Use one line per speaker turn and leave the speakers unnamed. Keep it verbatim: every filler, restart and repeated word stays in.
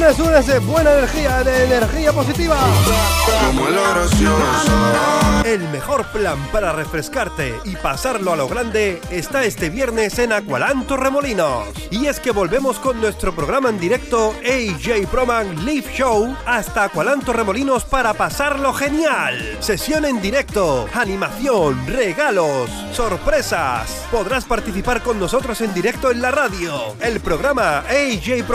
Únese, únese, buena energía, de energía positiva.
Como el gracioso.
El mejor plan para refrescarte y pasarlo a lo grande está este viernes en Aqualán Torremolinos. Y es que volvemos con nuestro programa en directo A J Proman Live Show hasta Aqualán Torremolinos para pasarlo genial. Sesión en directo, animación, regalos, sorpresas. Podrás participar con nosotros en directo en la radio. El programa A J Proman